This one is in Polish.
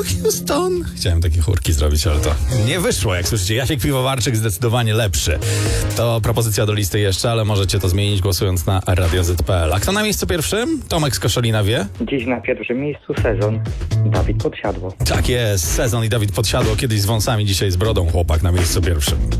Houston. Chciałem takie chórki zrobić, ale to nie wyszło. Jak słyszycie, Jasiek Piwowarczyk zdecydowanie lepszy. To propozycja do listy jeszcze, ale możecie to zmienić głosując na Radio Z.pl. A kto na miejscu pierwszym? Tomek z Koszalina wie? Dziś na pierwszym miejscu Sezon, Dawid Podsiadło. Tak jest, Sezon i Dawid Podsiadło. Kiedyś z wąsami, dzisiaj z brodą chłopak na miejscu pierwszym.